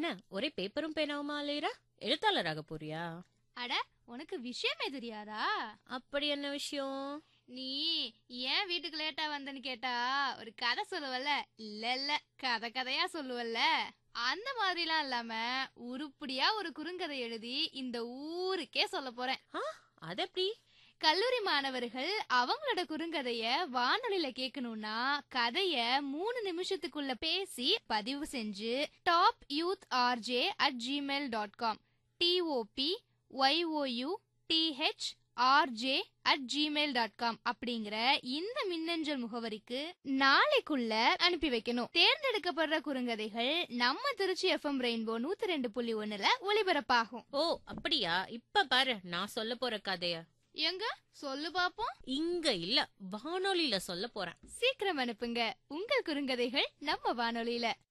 ஒரே பேப்பரும் பேனாவுமா அலையிற? எழுத்தாளராக போறியா? அட, உனக்கு விஷயமே தெரியாதா? அப்படி என்ன விஷயம்? நீ ஏன் வீட்டுக்கு லேட்டா வந்தன்னு கேட்டா ஒரு கதை சொல்லுவல்ல? இல்ல கதையா சொல்லுவல்ல? அந்த மாதிரிலாம் இல்லாம உருப்படியா ஒரு குறுங்கதை எழுதி இந்த ஊருக்கே சொல்ல போறேன். அது எப்படி? கல்லூரி மாணவர்கள் அவங்களோட குறுங்கதைய வானொலியில கேட்கணும்னா கதைய 3 நிமிஷத்துக்குள்ள பேசி பதிவு செஞ்சு topyouthrj@gmail.com topyouthrj@gmail.com அப்படிங்கிற இந்த மின்னஞ்சல் முகவரிக்கு நாளைக்குள்ள அனுப்பி வைக்கணும். தேர்ந்தெடுக்கப்படுற குறுங்கதைகள் நம்ம திருச்சி எஃப்எம் ரெயின்போ 102.1 ஒளிபரப்பாகும். ஓ அப்படியா? இப்ப பாரு நான் சொல்ல போற கதைய. எங்க சொல்லு பாப்போம். இங்க இல்ல, வானொலியில சொல்ல போறேன். சீக்கிரம் அனுப்புங்க உங்கள் குறுங்கதைகள் நம்ம வானொலியில.